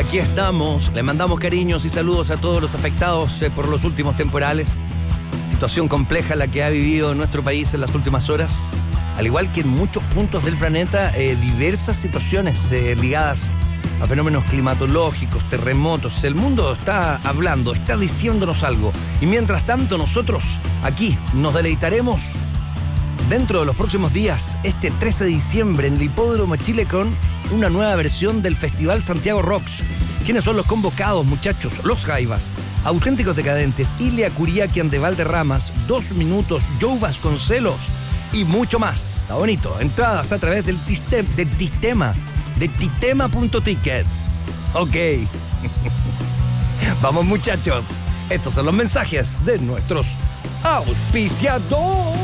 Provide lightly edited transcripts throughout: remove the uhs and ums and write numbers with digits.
Aquí estamos, le mandamos cariños y saludos a todos los afectados por los últimos temporales. Situación compleja la que ha vivido nuestro país en las últimas horas. Al igual que en muchos puntos del planeta, diversas situaciones ligadas a fenómenos climatológicos, terremotos. El mundo está hablando, está diciéndonos algo. Y mientras tanto nosotros aquí nos deleitaremos dentro de los próximos días, este 13 de diciembre en el Hipódromo Chile con una nueva versión del Festival Santiago Rocks. ¿Quiénes son los convocados, muchachos? Los Jaivas, Auténticos Decadentes, Ilia Curiaquian de Valderramas, 2 Minutos, Joe Vasconcelos y mucho más. Está bonito. Entradas a través del Tistema, de titema.ticket. Ok. Vamos, muchachos. Estos son los mensajes de nuestros auspiciadores.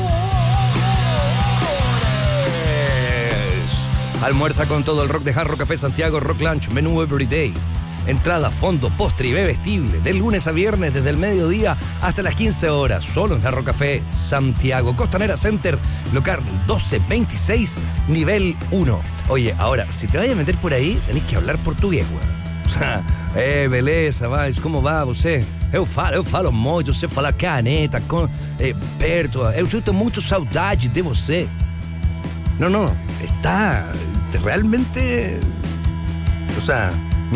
Almuerza con todo el rock de Jarro Café Santiago, Rock Lunch, menú everyday. Entrada, fondo, postre y bebestible. De lunes a viernes desde el mediodía hasta las 15 horas. Solo en Jarro Café Santiago. Costanera Center, local 1226, nivel 1. Oye, ahora, si te vayas a meter por ahí, tenés que hablar portugués, weón. O sea, beleza, vais, como va você? Eu falo muito, você fala caneta, perto. Eu sinto muito saudade de você. No, está realmente... O sea...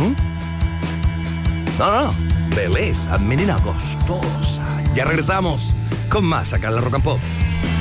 No, beleza, menina gostosa. Ya regresamos con más acá en la Rock and Pop.